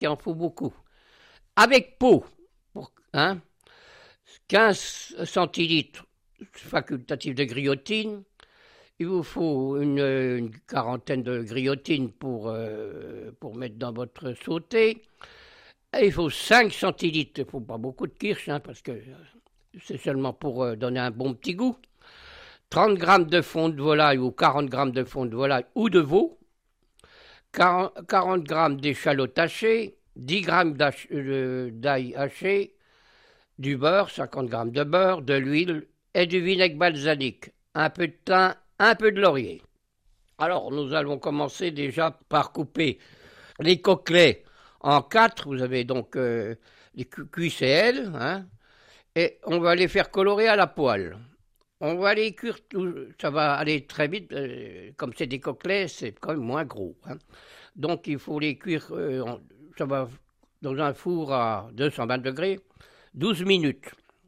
Il en faut beaucoup. Avec pot, 15 centilitres facultatifs de griotine. Il vous faut une quarantaine de griotines pour mettre dans votre sauté. Et il faut 5 centilitres, il ne faut pas beaucoup de kirsch, parce que c'est seulement pour donner un bon petit goût. 30 grammes de fond de volaille ou 40 grammes de fond de volaille ou de veau. 40 grammes d'échalotes hachées, 10 grammes d'ail haché, du beurre, 50 grammes de beurre, de l'huile et du vinaigre balsamique, un peu de thym, un peu de laurier. Alors, nous allons commencer déjà par couper les coquelets en 4. Vous avez donc les cuisses et ailes, et on va les faire colorer à la poêle. On va les cuire, ça va aller très vite, comme c'est des coquelets, c'est quand même moins gros. Donc il faut les cuire, ça va dans un four à 220 degrés, 12 minutes.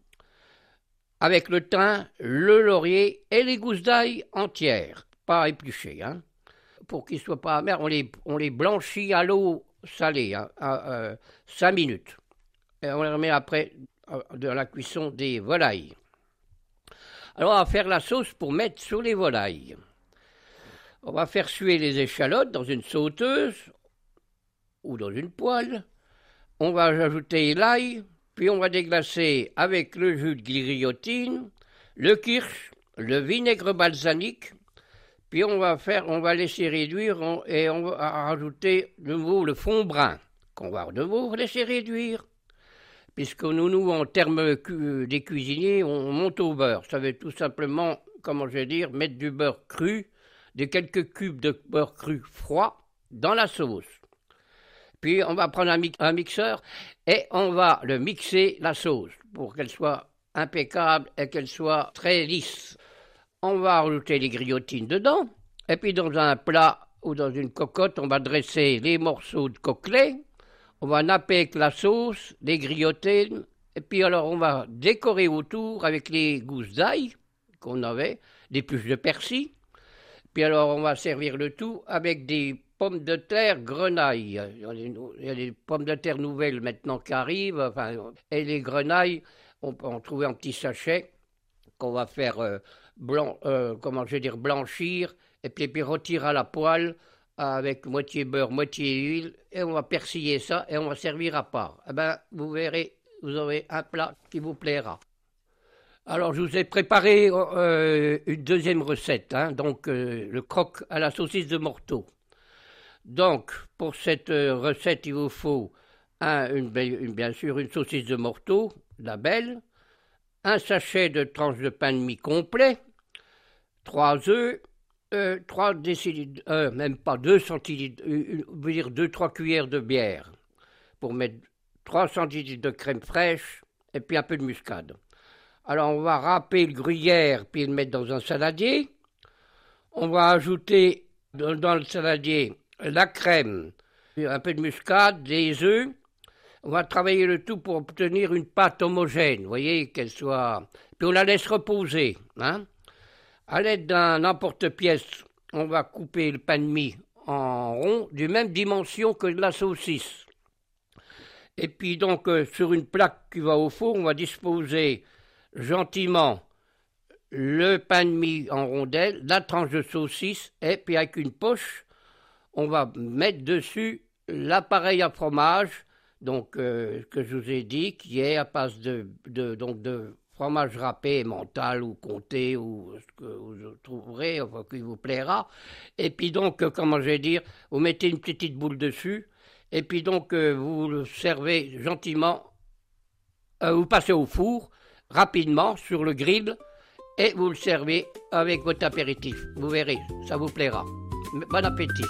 Avec le thym, le laurier et les gousses d'ail entières, pas épluchées. Pour qu'ils ne soient pas amers, on les blanchit à l'eau salée, à 5 minutes. Et on les remet après de la cuisson des volailles. Alors, on va faire la sauce pour mettre sur les volailles. On va faire suer les échalotes dans une sauteuse ou dans une poêle. On va ajouter l'ail, puis on va déglacer avec le jus de griotine, le kirsch, le vinaigre balsamique. Puis on va laisser réduire et on va rajouter de nouveau le fond brun qu'on va de nouveau laisser réduire. Puisque nous, en termes des cuisiniers, on monte au beurre. Ça veut tout simplement, mettre du beurre cru, de quelques cubes de beurre cru froid dans la sauce. Puis on va prendre un mixeur et on va le mixer la sauce pour qu'elle soit impeccable et qu'elle soit très lisse. On va rajouter les griotines dedans. Et puis dans un plat ou dans une cocotte, on va dresser les morceaux de coquelets. On va napper avec la sauce, les griotines, et puis alors on va décorer autour avec les gousses d'ail qu'on avait, des pluches de persil. Puis alors on va servir le tout avec des pommes de terre grenailles. Il y a des pommes de terre nouvelles maintenant qui arrivent, et les grenailles, on peut en trouver en petits sachets qu'on va faire blanchir, et puis retirer à la poêle, avec moitié beurre, moitié huile, et on va persiller ça et on va servir à part. Vous verrez, vous aurez un plat qui vous plaira. Alors, je vous ai préparé une deuxième recette, le croque à la saucisse de morteau. Donc, pour cette recette, il vous faut bien sûr une saucisse de morteau, la belle, un sachet de tranches de pain de mie complet, 3 œufs, 3 décilitres, même pas 2 centilitres, 2-3 cuillères de bière pour mettre 3 centilitres de crème fraîche et puis un peu de muscade. Alors on va râper le gruyère puis le mettre dans un saladier. On va ajouter dans le saladier la crème, un peu de muscade, des œufs. On va travailler le tout pour obtenir une pâte homogène, vous voyez, qu'elle soit... Puis on la laisse reposer, À l'aide d'un emporte-pièce, on va couper le pain de mie en rond, de même dimension que de la saucisse. Et puis donc, sur une plaque qui va au four, on va disposer gentiment le pain de mie en rondelles, la tranche de saucisse, et puis avec une poche, on va mettre dessus l'appareil à fromage, que je vous ai dit, qui est à base de fromage râpé, mental ou comté, ou ce que vous trouverez, qui vous plaira. Et puis donc, vous mettez une petite boule dessus, et puis donc vous le servez gentiment, vous passez au four, rapidement, sur le grill, et vous le servez avec votre apéritif. Vous verrez, ça vous plaira. Bon appétit.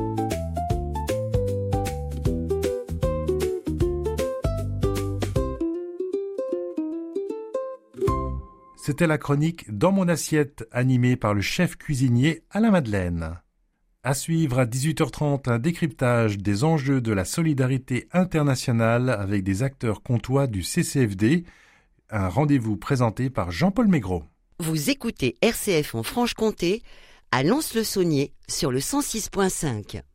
C'était la chronique Dans mon assiette, animée par le chef cuisinier Alain Madeleine. À suivre à 18h30 un décryptage des enjeux de la solidarité internationale avec des acteurs comtois du CCFD, un rendez-vous présenté par Jean-Paul Maigret. Vous écoutez RCF en Franche-Comté, à Lens-le-Saunier sur le 106.5.